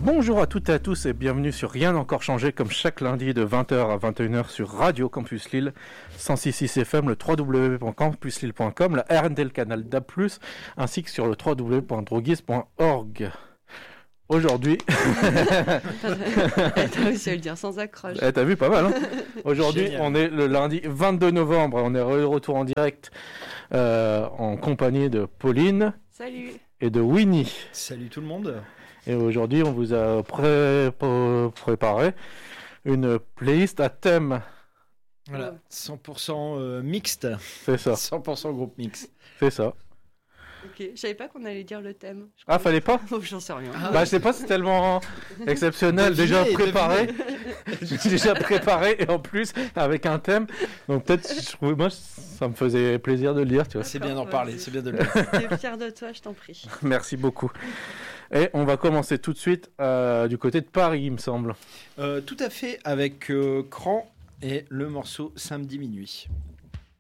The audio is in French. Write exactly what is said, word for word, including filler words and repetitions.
Bonjour à toutes et à tous et bienvenue sur Rien n'a encore changé comme chaque lundi de vingt heures à vingt et une heures sur Radio Campus Lille, cent six virgule six F M, le w w w point campus lille point com, la R N T, le canal D A B plus, ainsi que sur le w w w point droguis point org. Aujourd'hui... T'as réussi à le dire sans accroche. Eh, t'as vu, pas mal, hein. Aujourd'hui, Génial. On est le lundi vingt-deux novembre, on est de retour en direct euh, en compagnie de Pauline. Salut. Et de Winnie. Salut tout le monde. Et aujourd'hui, on vous a pré- pré- préparé une playlist à thème. Voilà, cent pour cent euh, mixte. C'est ça. cent pour cent groupe mix. C'est ça. Ok, je savais pas qu'on allait dire le thème. Je ah, fallait pas Oh, j'en sais rien. Ah, bah, je sais pas, c'est tellement exceptionnel. Déjà préparé. déjà préparé et en plus avec un thème. Donc peut-être, je trouvais, moi, ça me faisait plaisir de le lire. Tu vois. C'est bien d'en parler, c'est bien de le dire. T'es fier de toi, je t'en prie. Merci beaucoup. Et on va commencer tout de suite euh, du côté de Paris, il me semble. Euh, tout à fait, avec euh, Cran et le morceau Samedi minuit.